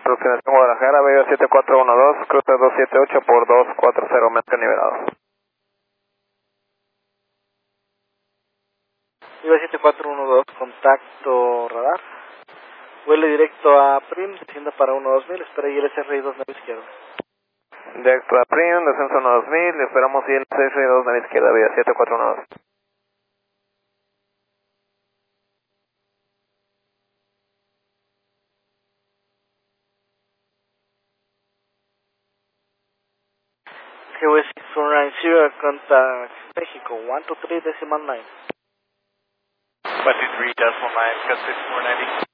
Destinación Guadalajara, Vega 7412, cruce 278 por 240, mezca nivelado. Vega 7412, contacto radar. Vuele directo a Prim, descienda para 12000, espera ILSRI 2 nave izquierda. Directo a Prim, descenso 12000, esperamos ILSRI 2 nave izquierda, Vega 7412. QS 6490, contact Mexico, 123.9. 123.9, cut 6490.